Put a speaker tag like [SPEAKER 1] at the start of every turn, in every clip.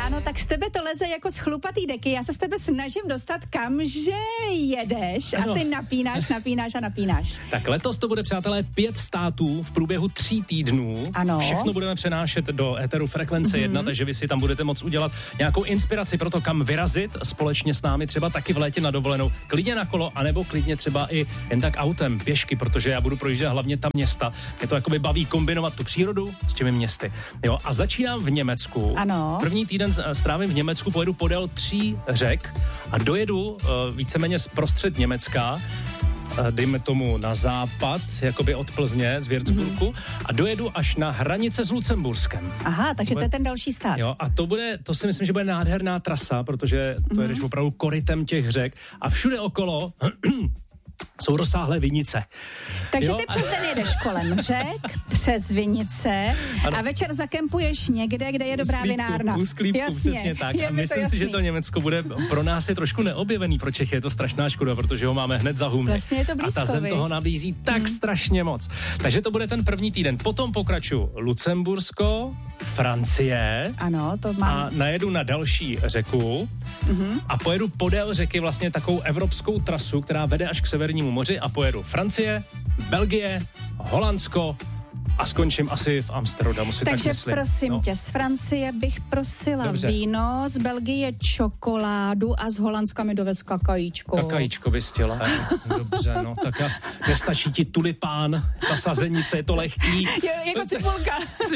[SPEAKER 1] ráno, tak z tebe to leze jako z chlupatý deky. Já se z tebe snažím dostat kam, že jedeš a ty napínáš.
[SPEAKER 2] Tak letos to bude, přátelé, 5 států v průběhu 3 týdnů.
[SPEAKER 1] Ano.
[SPEAKER 2] Všechno budeme přenášet do éteru Frekvence 1, takže vy si tam budete moct udělat nějakou inspiraci pro to, kam vyrazit společně s námi, třeba taky v létě na dovolenou, klidně na kolo, anebo klidně třeba i jen tak autem, pěšky, protože já budu projíždět hlavně ta města. Mě to jakoby baví kombinovat tu přírodu s těmi městy. Jo, a začínám v Německu.
[SPEAKER 1] Ano.
[SPEAKER 2] První týden strávím v Německu, pojedu podél 3 řek a dojedu víceméně zprostřed Německa, dejme tomu na západ, jakoby od Plzně, z Würzburgu, a dojedu až na hranice s Lucemburskem.
[SPEAKER 1] Aha, takže to je ten další stát.
[SPEAKER 2] Jo, a to si myslím, že bude nádherná trasa, protože to jedeš opravdu korytem těch řek a všude okolo jsou rozsáhlé vinice.
[SPEAKER 1] Takže ty přes den jedeš kolem řek, přes vinice a večer zakempuješ někde, kde je dobrá vinárna.
[SPEAKER 2] U sklípku, přesně tak. A myslím si, že to Německo bude pro nás je trošku neobjevený. Pro Čechy je to strašná škoda, protože ho máme hned za humny.
[SPEAKER 1] Vlastně je to blízko,
[SPEAKER 2] a ta zem toho nabízí tak strašně moc. Takže to bude ten první týden. Potom pokračuju Lucembursko, Francie.
[SPEAKER 1] Ano, to mám.
[SPEAKER 2] A najedu na další řeku a pojedu podél řeky vlastně takovou evropskou trasu, která vede až k Severnímu moři a pojedu Francie, Belgie, Holandsko a skončím asi v Amsterdamu, si
[SPEAKER 1] takže
[SPEAKER 2] tak myslím.
[SPEAKER 1] prosím tě, z Francie bych prosila víno, z Belgie čokoládu a z Holandska mi dovez kakajíčko.
[SPEAKER 2] Kakajíčko bys chtěla. Dobře, no, tak nestačí ti tulipán, ta sazenice, je to lehký.
[SPEAKER 1] Jako cibulka.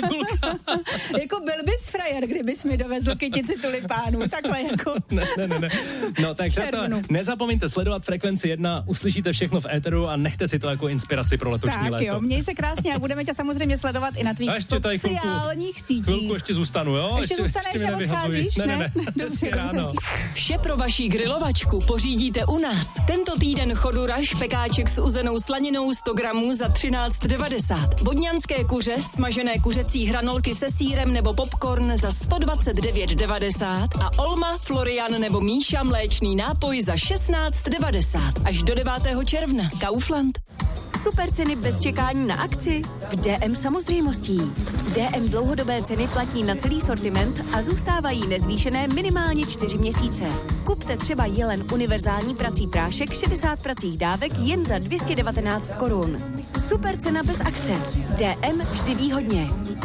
[SPEAKER 1] Jako byl bys frajer, kdybys mi dovezl kytici tulipánů, takhle jako.
[SPEAKER 2] Ne. No, takže nezapomeňte sledovat Frekvenci 1, uslyšíte všechno v éteru a nechte si to jako inspiraci pro letošní léto.
[SPEAKER 1] Tak jo, měj se krásně a budeme tě samozřejmě sledovat i na tvých sociálních sítích.
[SPEAKER 2] Chvilku ještě zůstanu, jo?
[SPEAKER 1] Ještě zůstaneš, neodcházíš, ne?
[SPEAKER 2] Dobře, ráno.
[SPEAKER 3] Vše pro vaši grilovačku pořídíte u nás. Tento týden chodura, špekáček s uzenou slaninou 100 gramů za 13,90. Vodňanské kuře, smažené kuřecí hranolky se sýrem nebo popcorn za 129,90 a Olma, Florian nebo Míša mléčný nápoj za 16,90. Až do 9. června. Kaufland.
[SPEAKER 4] Super ceny bez čekání na akci? V DM samozřejmostí. DM dlouhodobé ceny platí na celý sortiment a zůstávají nezvýšené minimálně 4 měsíce. Kupte třeba Jelen univerzální prací prášek 60 pracích dávek jen za 219 korun. Super cena bez akce. DM vždy výhodně.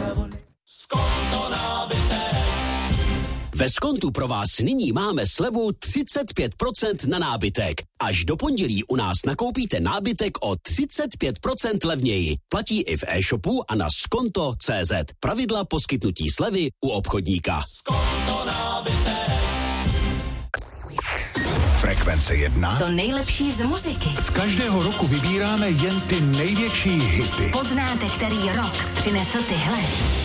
[SPEAKER 5] Ve Skontu pro vás nyní máme slevu 35% na nábytek. Až do pondělí u nás nakoupíte nábytek o 35% levněji. Platí i v e-shopu a na skonto.cz. Pravidla poskytnutí slevy u obchodníka. Skonto nábytek.
[SPEAKER 6] Frekvence 1.
[SPEAKER 3] To nejlepší z muziky.
[SPEAKER 6] Z každého roku vybíráme jen ty největší hity.
[SPEAKER 3] Poznáte, který rok přinesl tyhle.